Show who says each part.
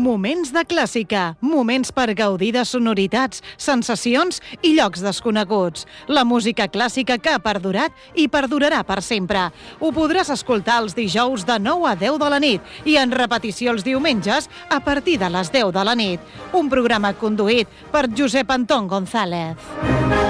Speaker 1: Moments de clàssica, moments per gaudir de sonoritats, sensacions i llocs desconeguts. La música clàssica que ha perdurat i perdurarà per sempre. Ho podràs escoltar els dijous de 9 a 10 de la nit i en repetició els diumenges a partir de les 10 de la nit. Un programa conduït per Josep Anton González.